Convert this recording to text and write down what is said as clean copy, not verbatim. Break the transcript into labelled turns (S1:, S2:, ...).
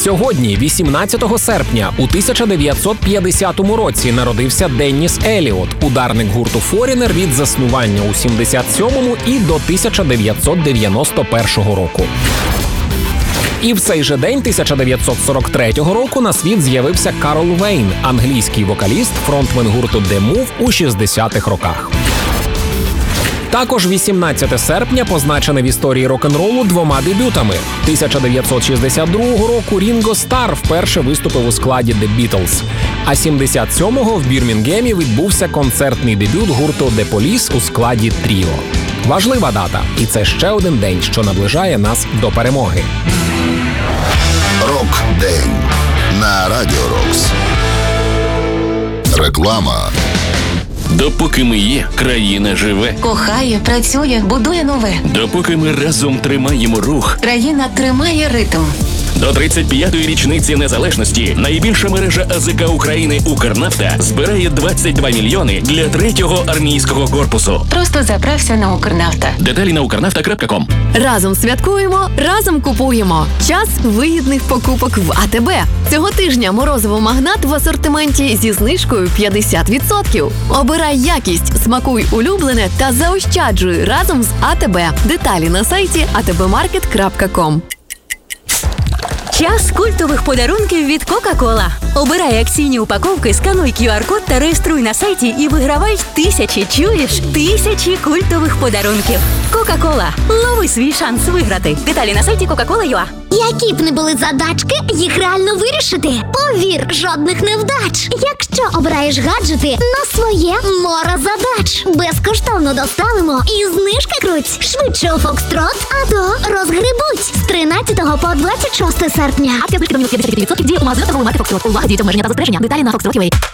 S1: Сьогодні, 18 серпня, у 1950 році народився Денніс Еліот, ударник гурту Foreigner від заснування у 77-му і до 1991 року. І в цей же день, 1943 року, на світ з'явився Карл Вейн, англійський вокаліст, фронтмен гурту The Move у 60-х роках. Також 18 серпня позначене в історії рок-н-ролу двома дебютами. 1962 року Рінго Стар вперше виступив у складі The Beatles, а 77-го в Бірмінгемі відбувся концертний дебют гурту The Police у складі Тріо. Важлива дата, і це ще один день, що наближає нас до перемоги.
S2: Рок-день на Радіо Рокс. Реклама.
S3: Допоки ми є, країна живе.
S4: Кохає, працює, будує нове.
S3: Допоки ми разом тримаємо рух.
S4: Країна тримає ритм.
S3: До 35-ї річниці незалежності найбільша мережа АЗК України «Укрнафта» збирає 22 мільйони для 3-го армійського корпусу.
S4: Просто заправся на «Укрнафта».
S3: Деталі на ukernafta.com.
S5: Разом святкуємо, разом купуємо. Час вигідних покупок в АТБ. Цього тижня морозиво «Магнат» в асортименті зі знижкою 50%. Обирай якість, смакуй улюблене та заощаджуй разом з АТБ. Деталі на сайті atbmarket.com.
S6: Час культових подарунків від Кока-Кола. Обирай акційні упаковки, скануй QR-код та реєструй на сайті і вигравай тисячі культових подарунків. Кока-Кола. Лови свій шанс виграти. Деталі на сайті Coca-Cola.ua.
S7: Які б не були задачки, їх реально вирішити. Повір, жодних невдач. Якщо обираєш гаджети на своє море задач. Безкоштовно доставимо і знижки круть. Швидше у Фокстрот, а то розгребуть. З 13 по 26 серпня.
S6: Акція знижки до мінус 50% діє у магазинах торгової марки Фокстрот. Увага, діють обмеження та застереження. Деталі на Фокстрот.ua.